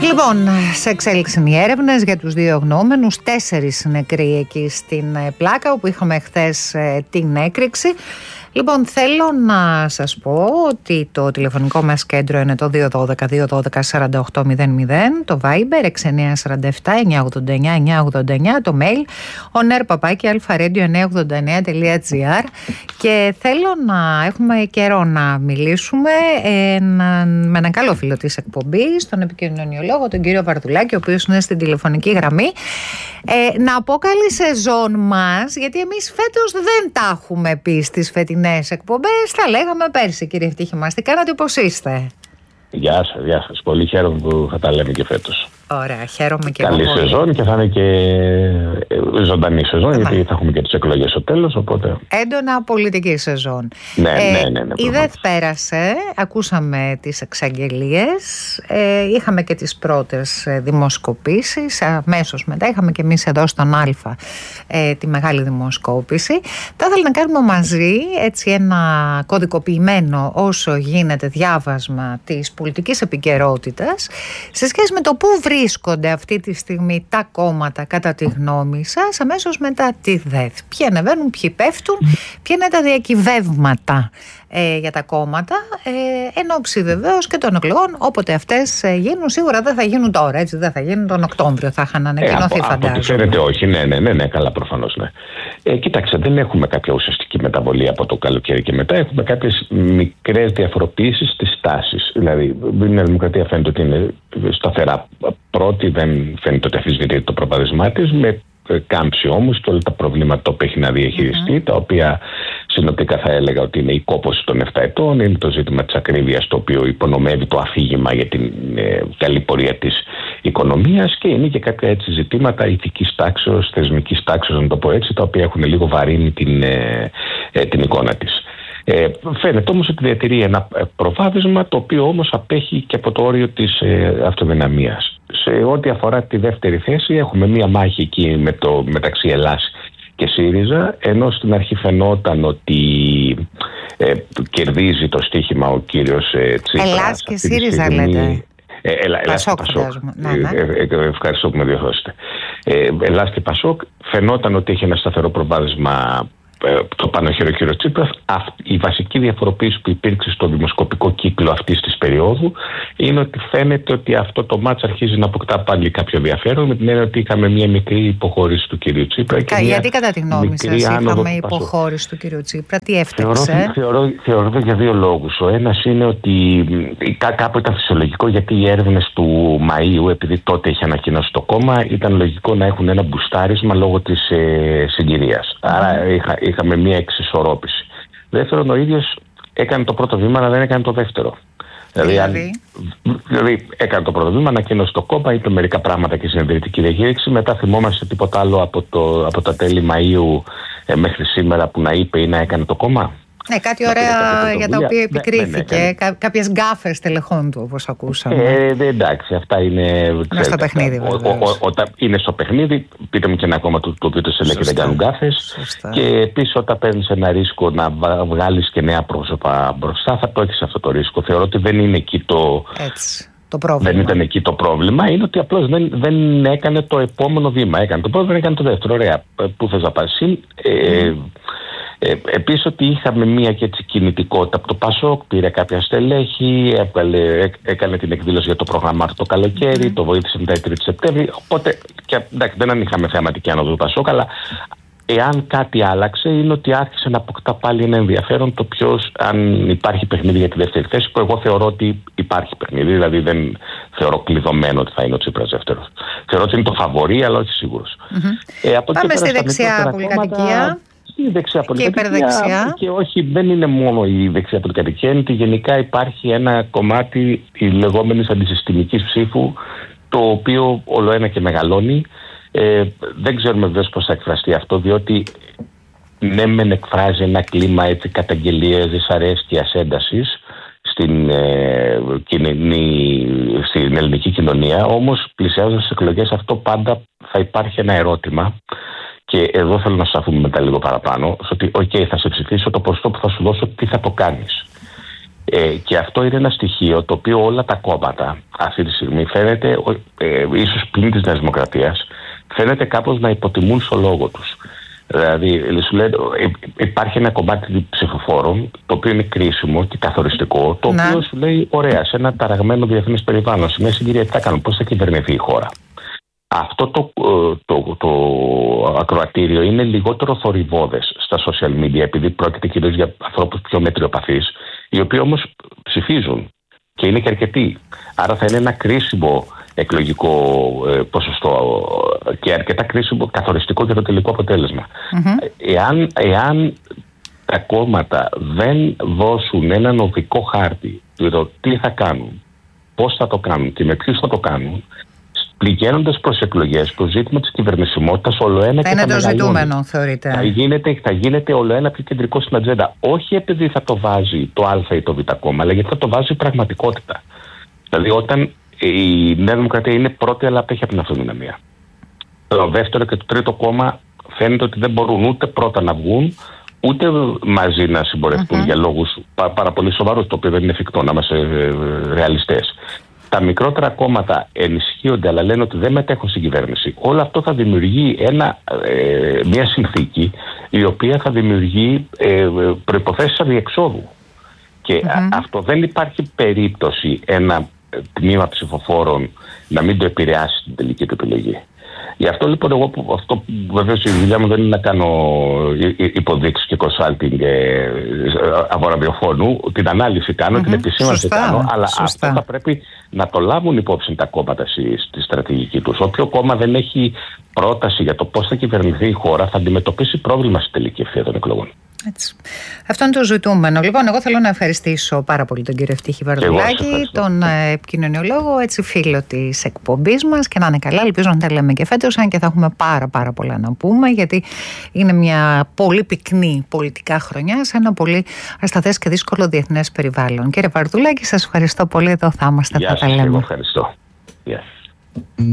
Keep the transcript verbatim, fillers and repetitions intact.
Λοιπόν, σε εξέλιξη οι έρευνες για τους δύο γνώμενους, τέσσερις νεκροί εκεί στην Πλάκα, όπου είχαμε χθες την έκρηξη. Λοιπόν, θέλω να σας πω ότι το τηλεφωνικό μας κέντρο είναι το δύο ένα δύο δύο ένα δύο σαράντα οκτώ μηδέν μηδέν, το Viber έξι εννιά τέσσερα επτά εννιά ογδόντα εννιά εννιά ογδόντα εννιά, το mail oner παπάκι αλφα-radio εννιά ογδόντα εννιά τελεία τζι άρ. Και θέλω να έχουμε καιρό να μιλήσουμε ε, να, με έναν καλό φίλο της εκπομπής, τον επικοινωνιολόγο, τον κύριο Βαρδουλάκη, ο οποίος είναι στην τηλεφωνική γραμμή. Ε, να πω καλή σεζόν μας, γιατί εμείς φέτος δεν τα έχουμε πει στις φετινές εκπομπές. Τα λέγαμε πέρσι, κύριε Ευτύχη μας. Τι κάνατε, πώς είστε? Γεια σας, γεια σας. Πολύ χαίρομαι που θα τα λέμε και φέτος. Ωραία, χαίρομαι και καλή εγώ. Καλή σεζόν και θα είναι και ζωντανή σεζόν, ε, γιατί θα έχουμε και τις εκλογές στο τέλος, οπότε... Έντονα πολιτική σεζόν. Ναι, ε, ναι, ναι, ναι. Η ΔΕΘ πέρασε, ακούσαμε τις εξαγγελίες, ε, είχαμε και τις πρώτες δημοσκοπήσεις, αμέσως μετά είχαμε και εμείς εδώ στον Α ε, τη μεγάλη δημοσκόπηση. Θα ήθελα να κάνουμε μαζί έτσι ένα κωδικοποιημένο όσο γίνεται διάβασμα της πολιτικής επικαιρότητας σε σχέση με το πού βρίσκονται αυτή τη στιγμή τα κόμματα κατά τη γνώμη σας αμέσως μετά τη ΔΕΘ. Ποιοι ανεβαίνουν, ποιοι πέφτουν, ποια είναι τα διακυβεύματα ε, για τα κόμματα, ε, εν ώψη βεβαίως και των εκλογών, όποτε αυτές ε, γίνουν. Σίγουρα δεν θα γίνουν τώρα, έτσι, δεν θα γίνουν τον Οκτώβριο, θα είχαν ανακοινωθεί, ε, φαντάζομαι. Από ό,τι φαίνεται όχι, ναι, ναι, ναι, ναι, καλά, προφανώς, ναι. Ε, κοίταξε, δεν έχουμε κάποια ουσιαστική μεταβολή από το καλοκαίρι και μετά. Έχουμε κάποιες μικρές διαφοροποιήσεις στις τάσεις. Δηλαδή, η Νέα Δημοκρατία φαίνεται ότι είναι σταθερά πρώτη, δεν φαίνεται ότι αμφισβητείται το προβάδισμά της, με κάμψη όμως και όλα τα προβλήματα που έχει να διαχειριστεί, mm-hmm. τα οποία συνοπτικά θα έλεγα ότι είναι η κόπωση των επτά ετών, είναι το ζήτημα της ακρίβειας, το οποίο υπονομεύει το αφήγημα για την ε, καλή πορεία της οικονομίας, και είναι και κάποια έτσι ζητήματα ηθικής τάξεως, θεσμικής τάξεως, να το πω έτσι, τα οποία έχουν λίγο βαρύνει την, ε, ε, την εικόνα της. Ε, φαίνεται όμως ότι διατηρεί ένα προβάδισμα, το οποίο όμως απέχει και από το όριο της ε, αυτοδυναμίας. Σε ό,τι αφορά τη δεύτερη θέση, έχουμε μία μάχη εκεί με το, μεταξύ Ελλάς και ΣΥΡΙΖΑ, ενώ στην αρχή φαινόταν ότι ε, κερδίζει το στοίχημα ο κύριος ε, Τσίπρας. Ελλάς και ΣΥΡΙΖΑ λέτε. Ε, Ελλάς Πασόκ, και Πασόκ. Ναι, ναι. Ε, ε, ευχαριστώ που με διορθώσετε. Ε, Ελλάς και Πασόκ φαινόταν ότι έχει ένα σταθερό προβάδισμα το πάνω χέρι ο κύριο Τσίπρας. Η βασική διαφοροποίηση που υπήρξε στο δημοσκοπικό κύκλο αυτής της περίοδου είναι ότι φαίνεται ότι αυτό το μάτς αρχίζει να αποκτά πάλι κάποιο ενδιαφέρον, με την έννοια ότι είχαμε μια μικρή υποχώρηση του κυρίου Τσίπρα. Και γιατί κατά τη γνώμη σας είχαμε υποχώρηση του κυρίου Τσίπρα, τι έφταξε? Θεωρώ, θεωρώ, θεωρώ για δύο λόγους. Ο ένας είναι ότι κάπου ήταν φυσιολογικό, γιατί οι έρευνες του Μαΐου, επειδή τότε είχε ανακοινώσει το κόμμα, ήταν λογικό να έχουν ένα μπουστάρισμα λόγω της ε, συγκυρίας. Mm. Άρα είχα, είχαμε μία εξισορρόπηση. Δεύτερον, ο ίδιος έκανε το πρώτο βήμα, αλλά δεν έκανε το δεύτερο. Δηλαδή, δηλαδή, δηλαδή έκανε το πρώτο βήμα, ανακοίνωσε το κόμμα, είπε μερικά πράγματα και συνεδριατική διακήρυξη. Μετά θυμόμαστε τίποτα άλλο από, το, από τα τέλη Μαΐου ε, μέχρι σήμερα που να είπε ή να έκανε το κόμμα? Ναι, κάτι ωραία για τα οποία επικρίθηκε. Ναι, ναι, ναι. Κάποιες γκάφες τελεχών του, όπως ακούσαμε. Ε, εντάξει, αυτά είναι. Είναι στο παιχνίδι, βέβαια. Όταν είναι στο παιχνίδι, πείτε μου και ένα κόμμα το, το οποίο το σε λέει και δεν κάνουν γκάφες. Και επίσης, όταν παίρνεις ένα ρίσκο να βγάλεις και νέα πρόσωπα μπροστά, θα το έχεις αυτό το ρίσκο. Θεωρώ ότι δεν είναι εκεί το. Έτσι. Το πρόβλημα. Δεν ήταν εκεί το πρόβλημα, είναι ότι απλώς δεν, δεν έκανε το επόμενο βήμα. Έκανε το πρώτο, δεν έκανε το δεύτερο. Ωραία. Πού θες να πας? Ε, mm. Ε, επίσης, ότι είχαμε μία και έτσι κινητικότητα από το Πασόκ, πήρε κάποια στελέχη, έβγαλε, έκανε την εκδήλωση για το πρόγραμμά του το καλοκαίρι, mm. το βοήθησε μετά η τρίτη Σεπτέμβρη. Οπότε, και, εντάξει, δεν είχαμε θεαματική άνοδο του Πασόκ, αλλά εάν κάτι άλλαξε, είναι ότι άρχισε να αποκτά πάλι ένα ενδιαφέρον το ποιος, αν υπάρχει παιχνίδι για τη δεύτερη θέση, που εγώ θεωρώ ότι υπάρχει παιχνίδι, δηλαδή δεν θεωρώ κλειδωμένο ότι θα είναι ο Τσίπρας δεύτερος. Θεωρώ ότι είναι το φαβορί, αλλά όχι σίγουρος. Mm-hmm. Ε, Πάμε στη δεξιά πολυκατοικία. Η δεξιά και υπερδεξιά. Και όχι, δεν είναι μόνο η δεξιά πολυκατοικία, είναι ότι γενικά υπάρχει ένα κομμάτι η λεγόμενης αντισυστημικής ψήφου, το οποίο όλο ένα και μεγαλώνει. Ε, δεν ξέρουμε βέβαια πώς θα εκφραστεί αυτό, διότι ναι μεν εκφράζει ένα κλίμα έτσι καταγγελίες, δυσαρέσκειας, έντασης στην, ε, κοινωνική, στην ελληνική κοινωνία, όμως πλησιάζοντας τις εκλογές αυτό πάντα θα υπάρχει ένα ερώτημα. Και εδώ θέλω να σταθούμε μετά λίγο παραπάνω, ότι οκ, okay, θα σε ψηφίσω, το ποσοστό που θα σου δώσω, τι θα το κάνεις. Ε, και αυτό είναι ένα στοιχείο το οποίο όλα τα κόμματα αυτή τη στιγμή φαίνεται, ε, ίσως πλην της Νέας Δημοκρατίας, φαίνεται κάπως να υποτιμούν στο λόγο τους. Δηλαδή, σου λέει, υπάρχει ένα κομμάτι ψηφοφόρων το οποίο είναι κρίσιμο και καθοριστικό, το οποίο σου λέει, ωραία, σε ένα ταραγμένο διεθνές περιβάλλον, σε μια συγκυρία, τι θα κάνουν, πώς θα κυβερνηθεί η χώρα. Αυτό το, το, το, το ακροατήριο είναι λιγότερο θορυβώδες στα social media, επειδή πρόκειται κυρίως για ανθρώπους πιο μετριοπαθείς, οι οποίοι όμως ψηφίζουν και είναι και αρκετοί. Άρα θα είναι ένα κρίσιμο εκλογικό ε, ποσοστό και αρκετά κρίσιμο, καθοριστικό για το τελικό αποτέλεσμα. Mm-hmm. Εάν, εάν τα κόμματα δεν δώσουν έναν οδικό χάρτη για το τι θα κάνουν, πώς θα το κάνουν και με ποιους θα το κάνουν, πηγαίνοντας προς εκλογές, το ζήτημα της κυβερνησιμότητας όλο ένα θα και είναι θα το ζητούμενο, θεωρείτε. Θα γίνεται, θα γίνεται όλο ένα πιο κεντρικό στην ατζέντα. Όχι επειδή θα το βάζει το Α ή το Β κόμμα, αλλά γιατί θα το βάζει η πραγματικότητα. Δηλαδή, όταν η Νέα Δημοκρατία είναι πρώτη, αλλά απέχει από την αυτοδυναμία. Το δεύτερο και το τρίτο κόμμα φαίνεται ότι δεν μπορούν ούτε πρώτα να βγουν, ούτε μαζί να συμπορευτούν uh-huh. για λόγους πα, πάρα πολύ σοβαρούς, το οποίο δεν είναι εφικτό, να είμαστε ρεαλιστές. Τα μικρότερα κόμματα ενισχύονται, αλλά λένε ότι δεν μετέχουν στην κυβέρνηση. Όλο αυτό θα δημιουργεί ένα, ε, μια συνθήκη η οποία θα δημιουργεί ε, προϋποθέσεις αδιεξόδου. Και mm-hmm. α, αυτό δεν υπάρχει περίπτωση ένα τμήμα ψηφοφόρων να μην το επηρεάσει την τελική του επιλογή. Γι' αυτό λοιπόν εγώ, αυτό βεβαίως η δουλειά μου δεν είναι να κάνω υποδείξεις και consulting ε, από ραδιοφώνου, την ανάλυση κάνω, mm-hmm. την επισήμανση κάνω, αλλά σωστά. Αυτό θα πρέπει να το λάβουν υπόψη τα κόμματα στη στρατηγική τους. Όποιο κόμμα δεν έχει πρόταση για το πώς θα κυβερνηθεί η χώρα θα αντιμετωπίσει πρόβλημα στη τελική ευθεία των εκλογών. Έτσι. Αυτό είναι το ζητούμενο. Λοιπόν, εγώ θέλω να ευχαριστήσω πάρα πολύ τον κύριο Ευτύχη Βαρδουλάκη, τον επικοινωνιολόγο, έτσι φίλο της εκπομπής μας, και να είναι καλά. Ελπίζω να τα λέμε και φέτος, αν και θα έχουμε πάρα πάρα πολλά να πούμε, γιατί είναι μια πολύ πυκνή πολιτικά χρονιά σε ένα πολύ ασταθές και δύσκολο διεθνές περιβάλλον. Κύριε Βαρδουλάκη, σας ευχαριστώ πολύ. Εδώ θα είμαστε. Γεια σας, εγώ ευχαριστώ. Γεια σας.